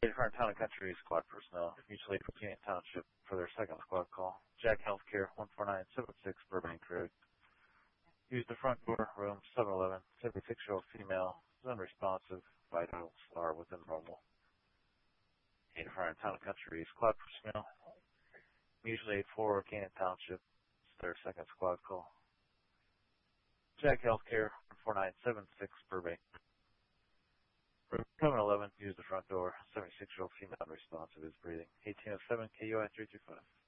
Different Town and Country squad personnel, mutually for Kenyon Township for their second squad call. Jack Healthcare, 14976 Burbank Road. Use the front door, room 711, 76-year-old female, is unresponsive, vitals are within normal. Different Town and Country squad personnel, mutually for Kenyon Township, it's their second squad call. Jack Healthcare, 14976 Burbank. Room 711, use the front door. 76-year-old female unresponsive is breathing. 1807 KUI 325.